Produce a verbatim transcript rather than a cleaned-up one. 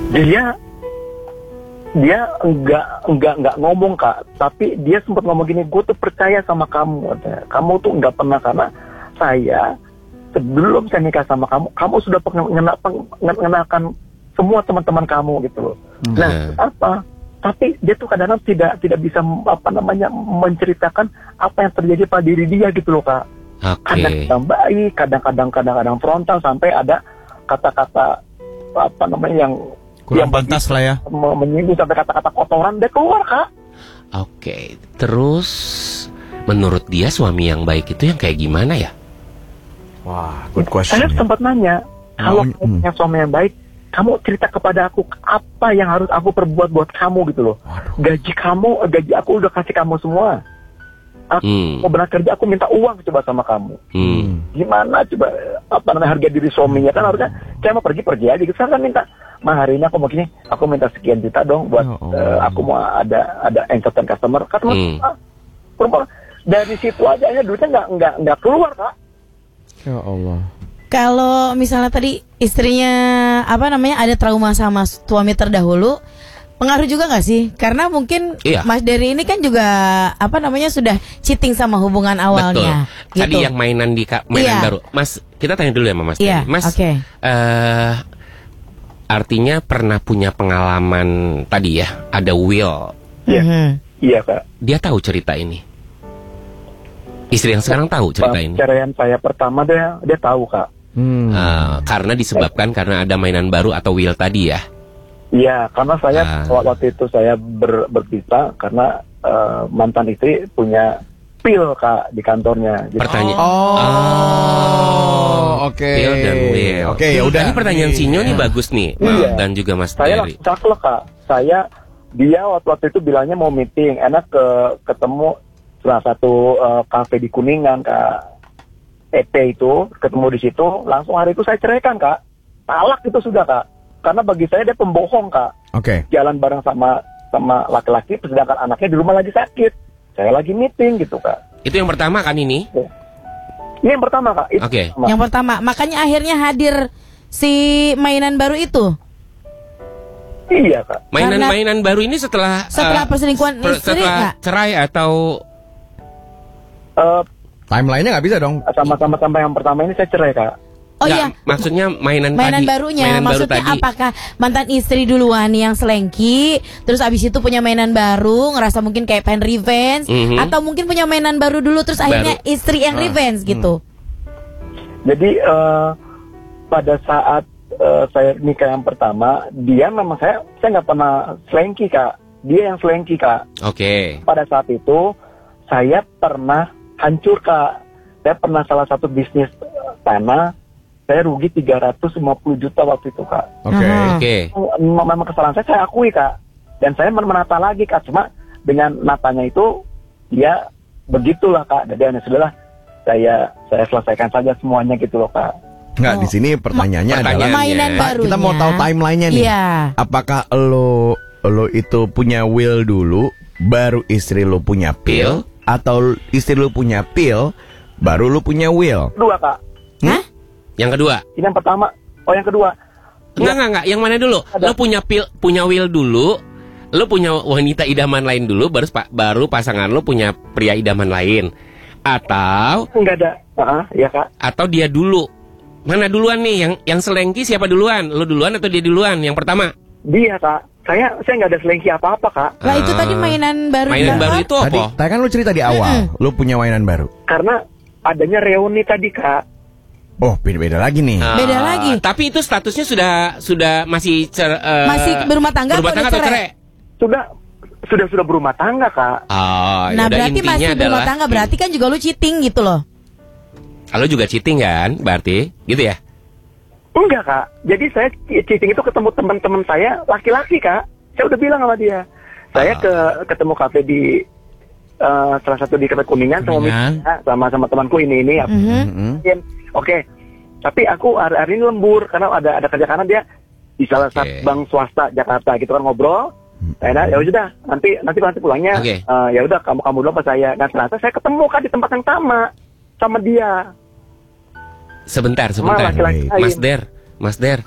Dia dia enggak enggak enggak ngomong Kak, tapi dia sempat ngomong gini, gue tuh percaya sama kamu, katanya. Kamu tuh enggak pernah, karena saya sebelum saya nikah sama kamu, kamu sudah mengenalkan semua teman-teman kamu gitu loh. Hmm. Nah, apa? Tapi dia tuh kadang-kadang tidak tidak bisa apa namanya menceritakan apa yang terjadi pada diri dia gitu loh Kak. Okay. Kadang-kadang baik, kadang-kadang kadang-kadang frontal, sampai ada kata-kata apa namanya yang kurang yang pantas lah ya, menyinggung sampai kata-kata kotoran dia keluar Kak. Oke, okay. Terus menurut dia suami yang baik itu yang kayak gimana ya? Wah, good question. Saya ya. sempat nanya, kalau hmm. kamu punya suami yang baik, kamu cerita kepada aku apa yang harus aku perbuat buat kamu gitu loh. Waduh. Gaji kamu, gaji aku udah kasih kamu semua. Aku hmm. mau berangkat kerja, aku minta uang coba sama kamu. Hmm. Gimana coba apa namanya harga diri suaminya, kan harusnya saya mau pergi-pergi aja gitu. Sekarang kan minta, "Ma, hari ini aku mau gini, aku minta sekian juta dong buat oh, oh. Uh, aku mau ada ada encounter customer." Customer hmm. ah, dari situ aja ya duitnya nggak nggak nggak keluar Kak. Ya Allah. Kalau misalnya tadi istrinya apa namanya ada trauma sama suami terdahulu, pengaruh juga nggak sih? Karena mungkin iya. Mas Dery ini kan juga apa namanya sudah cheating sama hubungan awalnya. Betul. Tadi gitu. yang mainan di mainan iya. baru, Mas. Kita tanya dulu ya sama Mas iya. Dery. Mas, okay. uh, artinya pernah punya pengalaman tadi ya, ada will. Iya, mm-hmm. iya Kak. Dia tahu cerita ini. Istri yang sekarang tahu cerita ini. Perceraian saya pertama dia dia tahu Kak. Hmm. Uh, karena disebabkan karena ada mainan baru atau will tadi ya. Iya, karena saya uh. waktu itu saya ber, berpisah karena uh, mantan istri punya pil Kak di kantornya. Pertanyaan. Oh, oh oke. Okay. Pil dan will. Oke, okay, ya udah. Ini pertanyaan Sinyo nih bagus nih, iya. dan juga Mas Saya Dery. langsung saklek Kak. Saya dia waktu, waktu itu bilangnya mau meeting, enak ke ketemu salah satu uh, kafe di Kuningan Kak. E P itu ketemu di situ, langsung hari itu saya ceraikan Kak. Talak itu sudah Kak. Karena bagi saya dia pembohong Kak. Oke. Okay. Jalan bareng sama sama laki-laki, sedangkan anaknya di rumah lagi sakit. Saya lagi meeting gitu Kak. Itu yang pertama kan ini? Ini yang pertama Kak. Oke. Okay. Yang pertama, makanya akhirnya hadir si mainan baru itu. Iya Kak. Mainan-mainan baru ini setelah setelah uh, perselingkuhan per, istri setelah gak? cerai atau uh, timeline-nya nggak bisa dong. Sama-sama sampai yang pertama ini saya cerai Kak. Oh nggak, iya, maksudnya mainan, mainan tadi, barunya. mainan Maksudnya baru tadi. apakah mantan istri duluan yang selengki, terus abis itu punya mainan baru, ngerasa mungkin kayak pengen revenge, mm-hmm. atau mungkin punya mainan baru dulu, terus baru. Akhirnya istri yang ah. revenge gitu. Hmm. Jadi uh, pada saat uh, saya nikah yang pertama, dia memang saya saya nggak pernah selengki Kak. Dia yang selengki Kak. Oke. Okay. Pada saat itu saya pernah hancur Kak. Saya pernah salah satu bisnis tanah. Saya rugi tiga ratus lima puluh juta waktu itu Kak. Oke. Okay. Oke. Okay. Memang kesalahan saya, saya akui Kak. Dan saya menata lagi Kak. Cuma dengan natanya itu, dia begitulah Kak. Dan ya sudahlah, saya saya selesaikan saja semuanya gitu loh Kak. Nggak, oh. di sini pertanyaannya Ma- adalah mainan barunya. Kita mau tahu timelinenya nih. Yeah. Apakah lo lo itu punya will dulu, baru istri lo punya pil, atau istri lo punya pil, baru lo punya will? Dua Kak. Hah? Yang kedua. Ini yang pertama. Oh yang kedua. Enggak, enggak, enggak. Yang mana dulu? Ada. Lo punya pil, punya will dulu. Lo punya wanita idaman lain dulu, baru baru pasangan lo punya pria idaman lain. Atau enggak ada. Uh-huh, ya Kak. Atau dia dulu. Mana duluan nih? Yang yang selengki siapa duluan? Lo duluan atau dia duluan? Yang pertama. Dia Kak. Saya saya nggak ada selengki apa-apa Kak. Lah itu tadi mainan baru. Mainan baru itu apa? Tadi, tadi kan lo cerita di awal, mm-hmm. lo punya mainan baru. Karena adanya reuni tadi Kak. Oh, beda-beda lagi nih. Uh, beda lagi. Tapi itu statusnya sudah sudah masih cer, uh, masih berumah tangga, berumah tangga atau cerai? Sudah sudah sudah berumah tangga Kak. Oh, nah berarti masih adalah, berumah tangga, berarti kan juga lu cheating gitu loh. Lo juga cheating kan, berarti gitu ya? Enggak Kak. Jadi saya cheating itu ketemu teman-teman saya laki-laki Kak. Saya udah bilang sama dia. Saya uh. ke ketemu kafe di uh, salah satu di Kota Kuningan, Kuningan. sama sama sama temanku ini ini. Mm-hmm. Oke, okay. Tapi aku hari-hari ini lembur karena ada ada kerja kanan dia di salah satu okay. bank swasta Jakarta gitu kan ngobrol. Enak, ya udah nanti nanti nanti pulangnya. Okay. Uh, ya udah kamu kamu dulu apa saya. Nah ternyata saya ketemu kan di tempat yang sama sama dia. Sebentar, sebentar. Laki-laki Mas Der, Mas Der.